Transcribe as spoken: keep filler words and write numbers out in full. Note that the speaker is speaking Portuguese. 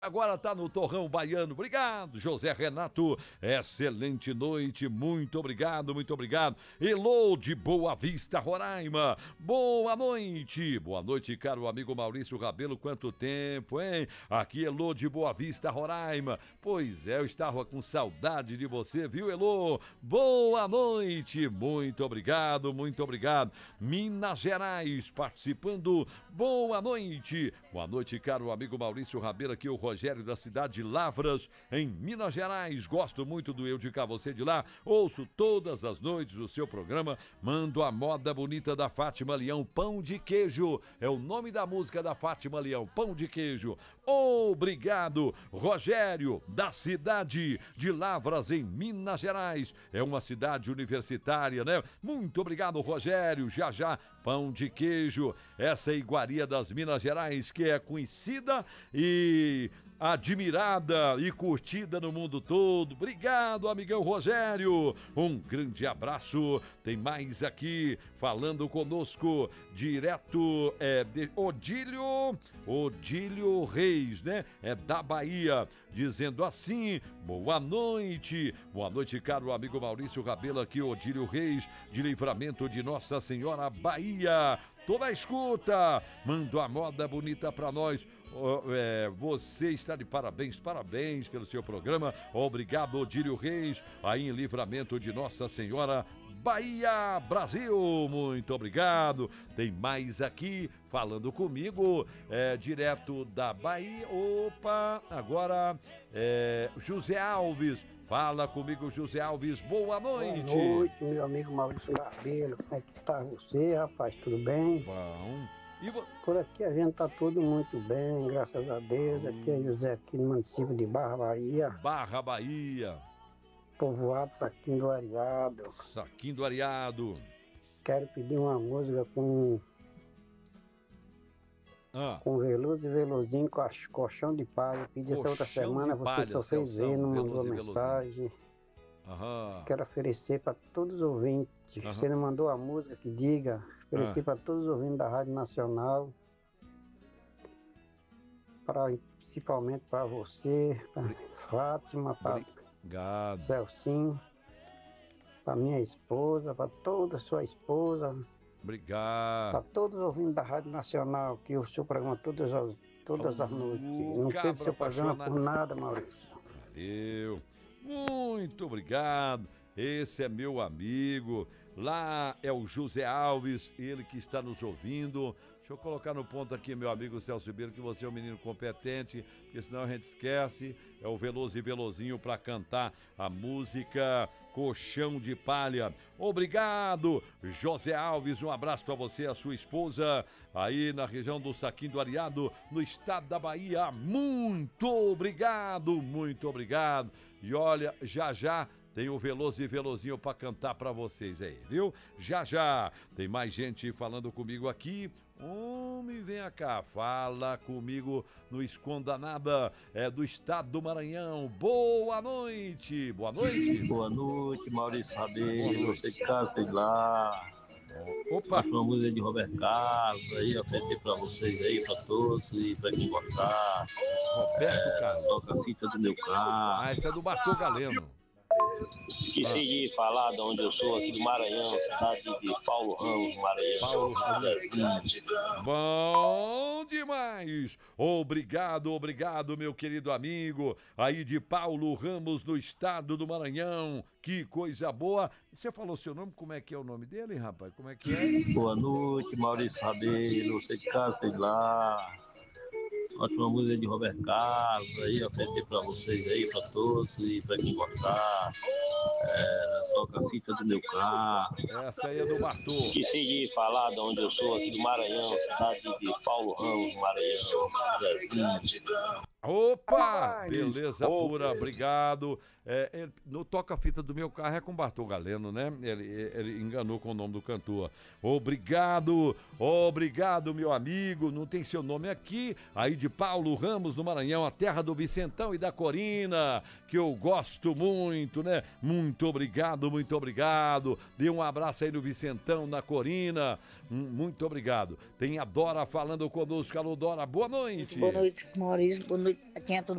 Agora tá no Torrão Baiano. Obrigado, José Renato. Excelente noite. Muito obrigado, muito obrigado. Elô de Boa Vista, Roraima. Boa noite. Boa noite, caro amigo Maurício Rabelo. Quanto tempo, hein? Aqui, Elô de Boa Vista, Roraima. Pois é, eu estava com saudade de você, viu, Elô? Boa noite. Muito obrigado, muito obrigado. Minas Gerais participando. Boa noite. Boa noite, caro amigo Maurício Rabelo. Aqui, o Rogério da cidade de Lavras, em Minas Gerais. Gosto muito do Eu de Cá, Você de Lá. Ouço todas as noites o seu programa. Mando a moda bonita da Fátima Leão, Pão de Queijo. É o nome da música da Fátima Leão, Pão de Queijo. Obrigado, Rogério, da cidade de Lavras, em Minas Gerais. É uma cidade universitária, né? Muito obrigado, Rogério. Já, já, Pão de Queijo. Essa iguaria das Minas Gerais, que é conhecida e admirada e curtida no mundo todo. Obrigado, amigão Rogério. Um grande abraço. Tem mais aqui falando conosco, direto é, de Odílio, Odílio Reis, né? É da Bahia, dizendo assim: boa noite. Boa noite, caro amigo Maurício Rabelo, aqui, Odílio Reis, de Livramento de Nossa Senhora, Bahia. Toda a escuta, mando a moda bonita pra nós. Oh, é, você está de parabéns, parabéns pelo seu programa. Obrigado, Odílio Reis, aí em Livramento de Nossa Senhora, Bahia, Brasil. Muito obrigado. Tem mais aqui falando comigo, é, direto da Bahia. Opa, agora é, José Alves. Fala comigo, José Alves. Boa noite. Boa noite, meu amigo Maurício Rabelo. Como é que tá você, rapaz? Tudo bem? Bom. E vo... Por aqui a gente tá tudo muito bem, graças a Deus. Aqui é José, aqui no município de Barra, Bahia. Barra, Bahia. Povoado Saquinho do Areado. Saquinho do Areado. Quero pedir uma música com... Ah. Com Veloso e Velozinho, com colchão de palha. Pedi essa outra semana, você palha, só fez ver, não mandou mensagem. Aham. Quero oferecer para todos os ouvintes. Aham. Você não mandou a música que diga, oferecer ah. para todos os ouvintes da Rádio Nacional. Pra, principalmente para você, para Fátima, para Celcinho, para minha esposa, para toda a sua esposa. Obrigado. Para todos os ouvintes da Rádio Nacional, que o seu programa todas as, todas as noites. Não perca o seu programa por nada, Maurício. Valeu. Muito obrigado. Esse é meu amigo. Lá é o José Alves, ele que está nos ouvindo. Deixa eu colocar no ponto aqui, meu amigo Celso Ribeiro, que você é um menino competente, porque senão a gente esquece. É o Veloso e Velozinho para cantar a música Colchão de Palha. Obrigado, José Alves. Um abraço para você e a sua esposa aí na região do Saquinho do Areado, no estado da Bahia. Muito obrigado, muito obrigado. E olha, já já tem o Veloso e Velozinho para cantar para vocês aí, viu? Já já tem mais gente falando comigo aqui. Homem, vem cá, fala comigo, não esconda nada, é do estado do Maranhão. Boa noite, boa noite. Boa noite, Maurício Rabelo, você de casa, sei lá. Opa! Uma música de Roberto Carlos aí, oferecer pra vocês aí, pra todos e pra quem gostar. Roberto é, Carlos. Toca a fita do meu carro. Ah, essa é do Bartô Galeno. Esqueci de falar de onde eu sou, aqui do Maranhão, cidade de Paulo Ramos, Maranhão. Paulo Ramos. Bom demais! Obrigado, obrigado, meu querido amigo, aí de Paulo Ramos, no estado do Maranhão. Que coisa boa! Você falou seu nome, como é que é o nome dele, rapaz? Como é que é? Boa noite, Maurício Rabelo, você de casa, sei lá. Ótima música de Roberto Carlos aí, oferecer pra vocês aí, pra todos e pra quem gostar. É, toca a fita do meu carro. Essa aí é do Bartô. Esqueci de falar de onde eu sou, aqui do Maranhão, cidade de Paulo Ramos, Maranhão. Opa! Beleza pura, obrigado. É, ele, no toca-fita do meu carro é com Bartô Galeno, né? Ele, ele enganou com o nome do cantor. Obrigado, obrigado, meu amigo. Não tem seu nome aqui. Aí de Paulo Ramos, no Maranhão, a terra do Vicentão e da Corina, que eu gosto muito, né? Muito obrigado, muito obrigado. Dê um abraço aí no Vicentão, na Corina. Muito obrigado. Tem a Dora falando conosco. Alô, Dora, boa noite. Boa noite, Maurício. Boa noite. Quem é todo